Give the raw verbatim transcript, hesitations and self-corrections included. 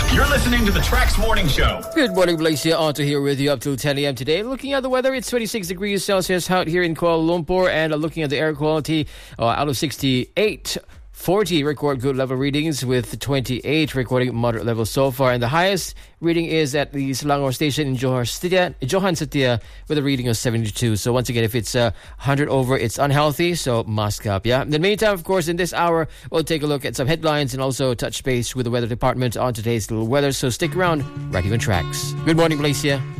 You're listening to the Trax Morning Show. Good morning, Malaysia. Otto here with you up till ten a.m. today. Looking at the weather, it's twenty-six degrees Celsius out here in Kuala Lumpur. And uh, looking at the air quality, uh, out of sixty-eight, forty record good level readings, with twenty-eight recording moderate level so far. And the highest reading is at the Selangor station in Johor Setia, Johan Setia, with a reading of seventy-two. So once again, if it's uh, one hundred over, it's unhealthy, so mask up, yeah? In the meantime, of course, in this hour, we'll take a look at some headlines and also touch base with the weather department on today's little weather. So stick around, right here on Trax. Good morning, Malaysia.